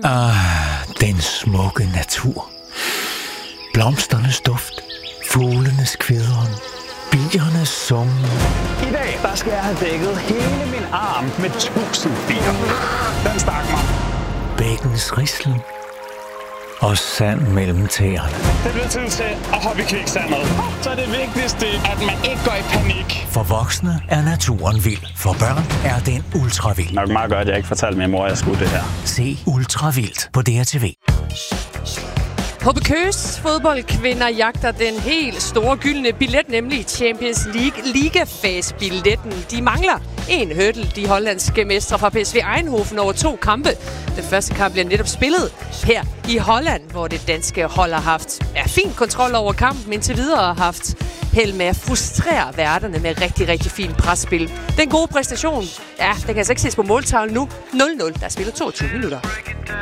Den smukke natur. Blomsternes duft. Fuglenes kvidren. Biernes summen. I dag, der skal jeg have dækket hele min arm med 1000 bier. Den stak mig. Bækkens rislen. Og sand mellem tæerne. Det bliver tid til at hoppe i kviksandet. Så er det vigtigste, at man ikke går i panik. For voksne er naturen vild. For børn er den ultravild. Nok meget godt, at jeg ikke fortalte min mor, at jeg skulle det her. Se Ultravildt på DRTV. HB Køges fodboldkvinder jagter den helt store gyldne billet, nemlig Champions League ligafase-billetten. De mangler en hurdle, de hollandske mestre fra PSV Eindhoven over 2 kampe. Den første kamp bliver netop spillet her i Holland, hvor det danske hold har haft fin kontrol over kampen indtil videre og har haft held med at frustrere værterne med rigtig, rigtig fint presspil. Den gode præstation, den kan altså ikke ses på måltavlen nu. 0-0, der spiller 22 minutter.